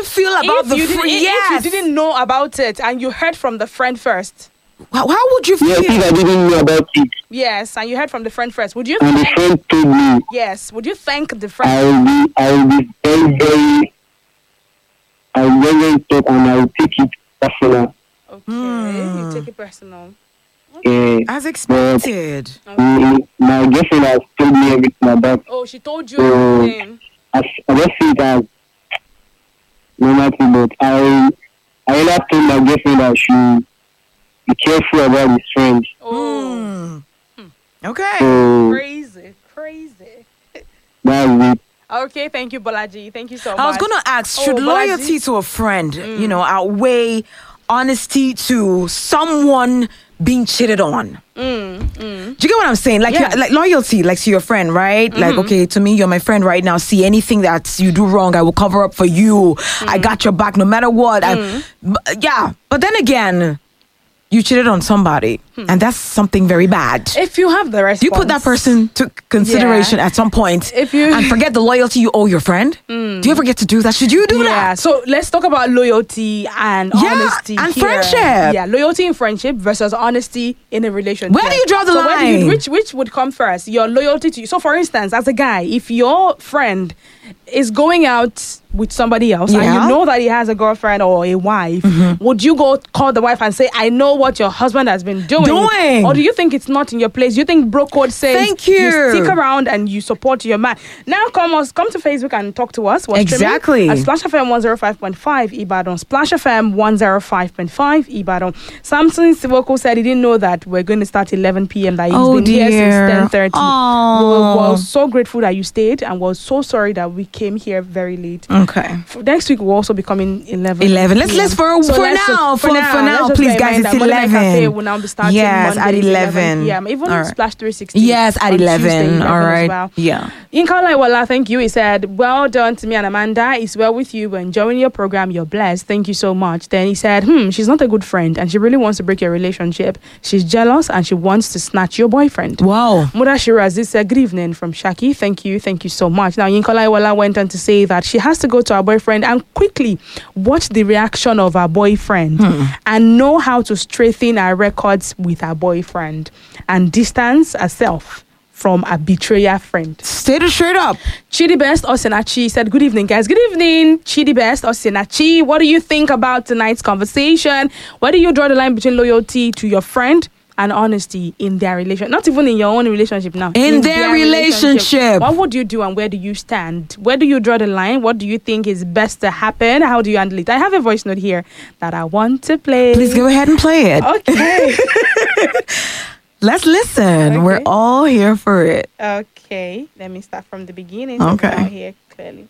you feel about the friend? If you didn't know about it and you heard from the friend first. How would you feel? Yes, if I didn't know about it. Yes, and you heard from the friend first. Would you? And the friend told me. Yes. Would you thank the friend? I will be very, very tough, and I will take it personal. Okay, you take it personal. As expected. My girlfriend has told me everything about. Oh, she told you everything. I just see it as normal thing, but I rather told my girlfriend that she be careful about his friends. Oh. Okay. So Crazy. that's it. Okay, thank you, Bolaji. Thank you so much. I was going to ask, should Bolaji? loyalty to a friend, outweigh honesty to someone being cheated on? Do you get what I'm saying? Like, like loyalty, like to your friend, right? Like, okay, to me, you're my friend right now. See, anything that you do wrong, I will cover up for you. I got your back no matter what. But then again, you cheated on somebody, and that's something very bad. If you have the response, you put that person to consideration at some point and forget the loyalty you owe your friend. Do you ever get to do that? Should you do that? Yeah, so let's talk about loyalty and honesty and here. friendship. Yeah, loyalty in friendship versus honesty in a relationship. Where do you draw the line? Which would come first? Your loyalty to you. So for instance, as a guy, if your friend is going out with somebody else and you know that he has a girlfriend or a wife, would you go call the wife and say, I know what your husband has been doing? Or do you think it's not in your place? Do you think bro code says Thank you stick around and you support your man? Now come to Facebook and talk to us. Exactly. At Splash FM 105.5 Ibadan. Splash FM 105.5 Ibadan. Samson Sivoko said he didn't know that we're going to start 11 p.m. that he's been here since 10:30. We're so grateful that you stayed and we're so sorry that we came here very late. Okay. Next week we'll also be coming 11. Let's for now, please guys, it's 11. Cafe will now be starting Mondays, at 11. Yeah, even Splash 360. Yes, at 11. Tuesday, all right. well. Yeah. Inka Laiwala, thank you. He said, well done to me and Amanda. It's well with you. We're enjoying your program. You're blessed. Thank you so much. Then he said, she's not a good friend and she really wants to break your relationship. She's jealous and she wants to snatch your boyfriend. Wow. Muda Shirazi said, good evening from Shaki. Thank you so much. Now, Inka Laiwala went on to say that she has to go to her boyfriend and quickly watch the reaction of her boyfriend and know how to straighten her records with her boyfriend and distance herself from a betrayer friend. Straight up. Chidi Best Osinachi said, good evening, guys. Good evening, Chidi Best Osinachi. What do you think about tonight's conversation? Where do you draw the line between loyalty to your friend and honesty in their relationship? Not even in your own relationship now. In their relationship. What would you do and where do you stand? Where do you draw the line? What do you think is best to happen? How do you handle it? I have a voice note here that I want to play. Please go ahead and play it. Okay. Let's listen. Okay. We're all here for it. Okay. Let me start from the beginning. So Okay. I'll hear clearly.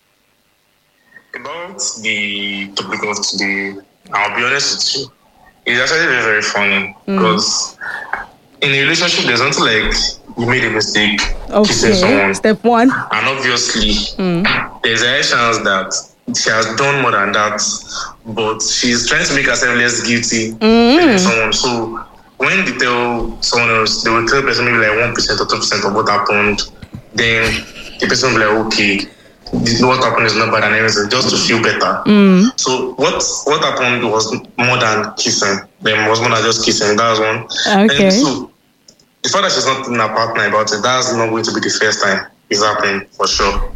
About the topic of today, I'll be honest with you. It's actually very, very funny because in a relationship, there's nothing like you made a mistake, kissing someone. Step one. And obviously, there's a chance that she has done more than that, but she's trying to make herself less guilty than someone. So when they tell someone else, they will tell the person maybe like 1% or 2% of what happened. Then the person will be like, okay, what happened is not bad and everything, just to feel better. So what happened was more than kissing. Then was more than just kissing. That was one. Okay. And so the fact that she's not telling her partner about it, that's not going to be the first time it's happening for sure.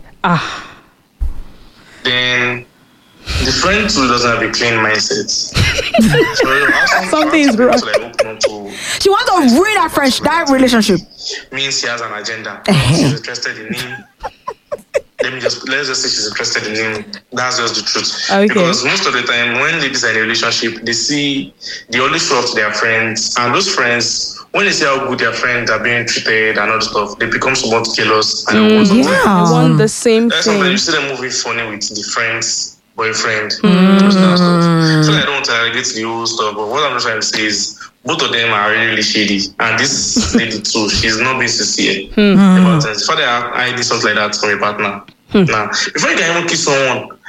Then the friend too doesn't have a clean mindset. So something's wrong. She wants to ruin that relationship. Means she has an agenda. She's interested in him. Let's just say she's interested in him. That's just the truth. Okay. Because most of the time when ladies are in a relationship, they only show up to their friends, and those friends, when they see how good their friends are being treated and all the stuff, they become somewhat jealous and they want the same thing. Sometimes you see them moving funny with the friend's boyfriend. So I don't want to get to the whole stuff, but what I'm trying to say is both of them are really, really shady. And this lady too, she's not being sincere about things. Before I did something like that for a partner. Now, before you can even kiss someone,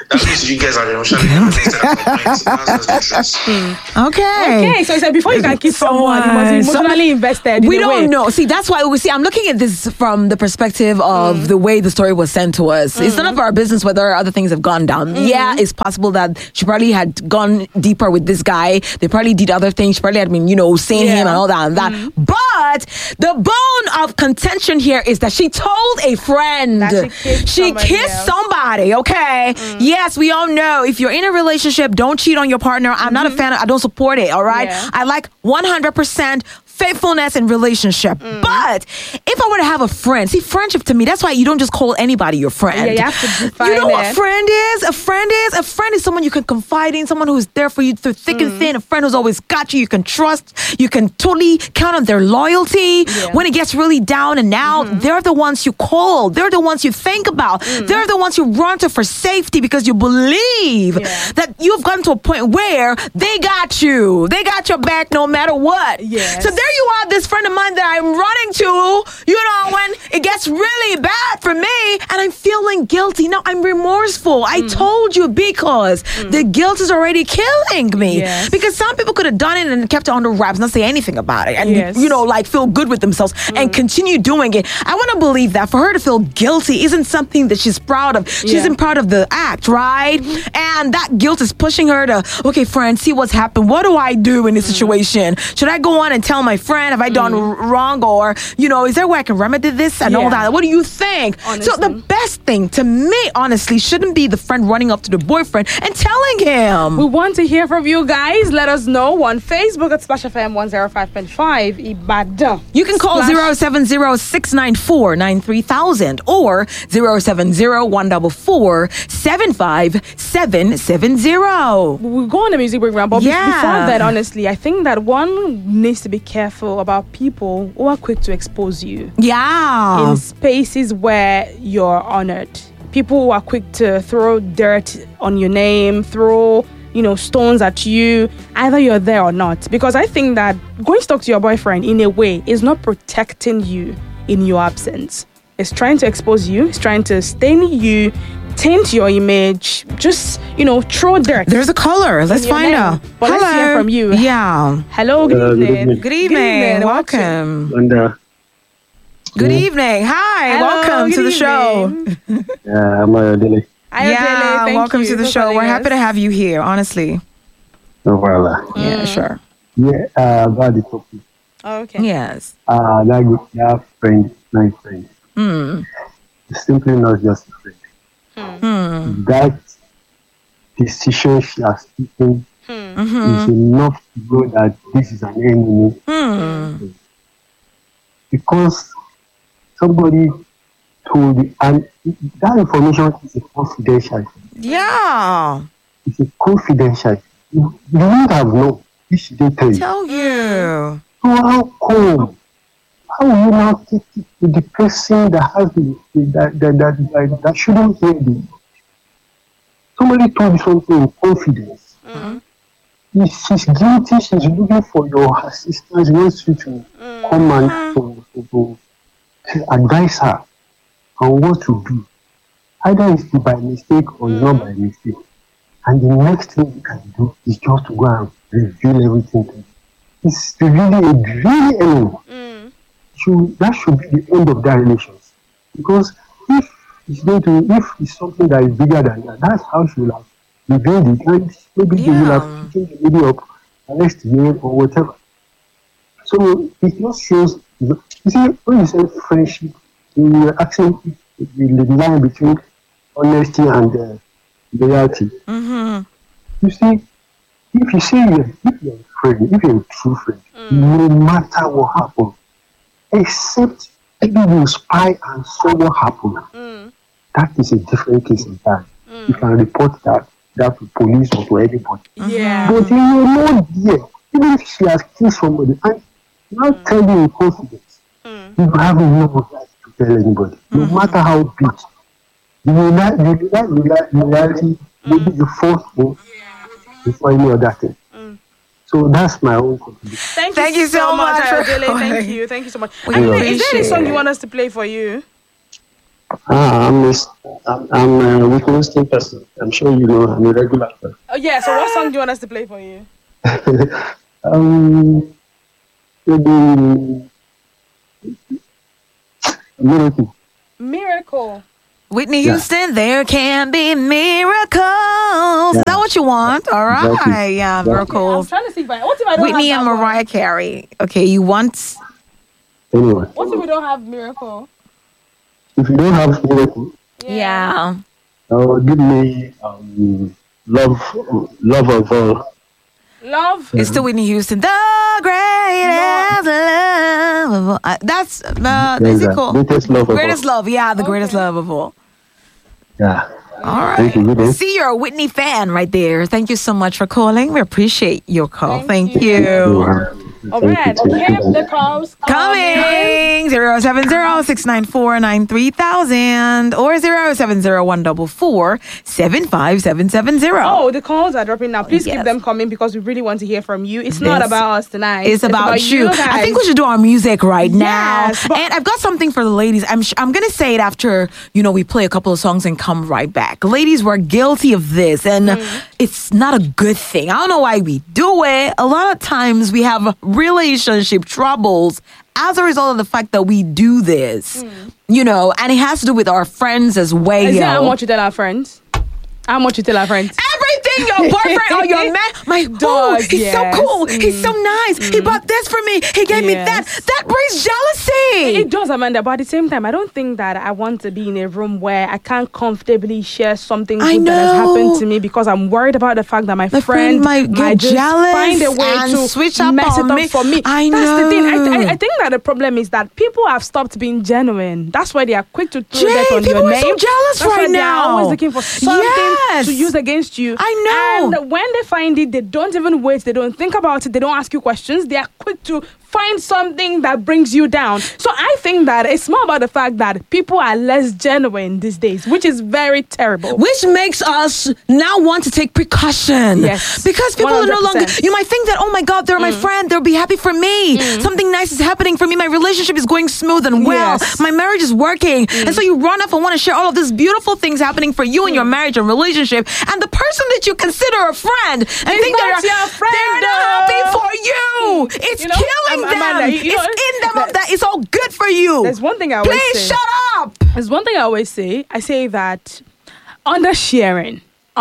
That means you guys are emotionally invested at some point. That's just the truth. Okay. So he said before you can kiss someone, you must be emotionally invested. We don't know. See, that's why I'm looking at this from the perspective of the way the story was sent to us. It's none of our business whether other things have gone down. Yeah, it's possible that she probably had gone deeper with this guy. They probably did other things. She probably had been, seeing him and all that and that. But the bone of contention here is that she told a friend. That she kissed somebody, okay? Yes, we all know if you're in a relationship, don't cheat on your partner. I'm not a fan I don't support it, all right? Yeah. I like 100% faithfulness in relationship. But if I were to have a friend, see, friendship to me, that's why you don't just call anybody your friend. Yeah, you have to define You know what it. friend is? A friend is someone you can confide in, someone who's there for you through thick and thin, a friend who's always got you, you can trust, you can totally count on their loyalty. Yeah. When it gets really down and out, they're the ones you call. They're the ones you think about. They're the ones you run to for safety because you believe that you've gotten to a point where they got you. They got your back no matter what. Yes. So there you are, this friend of mine that I'm running to, when it gets really bad for me and I'm feeling guilty. Now I'm remorseful. I told you because the guilt is already killing me. Yes. Because some people could have done it and kept it under wraps, not say anything about it. And, Yes. feel good with themselves and continue doing it. I want to believe that for her to feel guilty isn't something that she's proud of. She isn't proud of the act, right? And that guilt is pushing her to, okay, friend, see what's happened. What do I do in this situation? Should I go on and tell my friend, have I done wrong? Or, is there a way I can remedy this and all that? What do you think? Honestly. So the best thing to me, honestly, shouldn't be the friend running up to the boyfriend and telling him. We want to hear from you guys. Let us know on Facebook at Splash FM 105.5 Ibadan. You can call 070-694-93,000 or 070-144-75770. We'll go on a music break round, but Yeah. before that, honestly, I think that one needs to be careful about people who are quick to expose you Yeah. in spaces where you're honored. People who are quick to throw dirt on your name, throw stones at you, either you're there or not. Because I think that going to talk to your boyfriend in a way is not protecting you in your absence. It's trying to expose you, it's trying to stain you, taint your image, just, throw dirt. There's a caller. Let's your find name. out. But let's hear from you. Yeah. Hello, good Good evening. evening. Good evening. Welcome. Welcome. And Good evening. Hi. Hello, Welcome to good the show. evening. I'm Ayodele. Ayodele, thank welcome you to the for show. calling We're us. happy to have you here, honestly. No problem. Yeah, sure. Yeah, about the topic. Okay. Yes. That friend, nice friend. It's simply not just a friend. That decision she has taken is enough to know that this is an enemy. Because somebody told you, and that information is a confidential. Yeah. It's a confidential. You don't have known if she didn't tell you. Tell you. So how come? How will you now take it to the person that has that shouldn't hear you? Somebody told you something in confidence. If she's guilty, she's looking for your assistance, wants you to come and to advise her on what to do. Either it's by mistake or not by mistake. And the next thing you can do is just to go and reveal everything to you. It's really enemy. That should be the end of that relationship. Because if it's something that is bigger than that, that's how she will have revealed it. And maybe they will have taken the lady up the next year or whatever. So it just shows, you see, when you say friendship, you're asking the line between honesty and loyalty. You see, if you say if you're a friend, if you're a true friend, no matter what happens, except maybe you spy and saw what happened, that is a different case entirely. You can report that to police or to anybody. Yeah. But you know there, even if she has killed somebody and not tell you in confidence, you have no right to tell anybody, no matter how big. You will not reality will be the first thing before any other thing. So that's my own contribution. Thank you so much, for Ayodele. calling. Thank you so much. We Ayodele, is there any appreciate song it. you want us to play for you? I'm a Whitney Houston person. I'm sure you know I'm a regular person. Oh yeah. So what song do you want us to play for you? Maybe Miracle. Miracle. Whitney Yeah. Houston, there can be miracles. Is that what you want? All right. Exactly. Yeah, Exactly. I'm miracles. trying to see if what if I don't Whitney have and that one? Mariah Carey. Okay, you want. Anyway, What if we don't have Miracle? if you don't have Miracle, Yeah. give me love of all. Love. It's still Whitney Houston. The greatest love of all. That's, is it called? Greatest love of Greatest all. love. Yeah, the greatest love of all. Yeah. All right. Thank you. Good day. See, you're a Whitney fan right there. Thank you so much for calling. We appreciate your call. Thank Thank you. All right. Keep the calls Coming 070-694-93,000 or 070-144-75770. Oh, the calls are dropping now. Please Yes. keep them coming because we really want to hear from you. It's not Yes. about us tonight. It's about you. guys. I think we should do our music right now. Yes, but- And I've got something for the ladies. I'm going to say it after, we play a couple of songs and come right back. Ladies, we're guilty of this and it's not a good thing. I don't know why we do it. A lot of times we have relationship troubles as a result of the fact that we do this. And it has to do with our friends as well. Is that how much you tell our friends? How much you tell our friends? Everything your boyfriend or your man, Dog, he's yes. so cool. He's so nice. He bought this for me. He gave me that. Yes. That brings jealousy. It does, Amanda, but at the same time, I don't think that I want to be in a room where I can't comfortably share something I good that has know. happened to me because I'm worried about the fact that my My friend might get just jealous find a way and to switch up mess on it up me. for me. I That's the thing. know. I think that the problem is that people have stopped being genuine. That's why they are quick to throw Jay, that on people your are name. so jealous That's why right they now. are always looking for something Yes. to use against you. I know. And when they find it, they don't even wait. They don't think about it. They don't ask you questions. They are quick to find something that brings you down. So I think that it's more about the fact that people are less genuine these days, which is very terrible. Which makes us now want to take precaution. Yes. Because people are no longer, 100%. you might think that, oh my God, they're my friend. They'll be happy for me. Something nice is happening for me. My relationship is going smooth and well. Yes. My marriage is working. And so you run off and want to share all of these beautiful things happening for you in your marriage and relationship. And the person that you consider a friend and think not they're, your friend, they're not happy for you. It's You know, killing them. Amanda, you know, it's in them of that. It's all good for you. There's one thing I always Please say. shut up. There's one thing I always say. I say that undersharing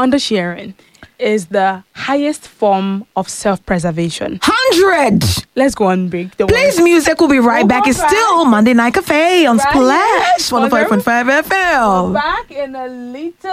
is the highest form of self-preservation. 100. Let's go on break. Don't Please, worry. music will be right We'll back. go It's back. still Monday Night Cafe on Right Splash here. 105.5 FM. Back in a little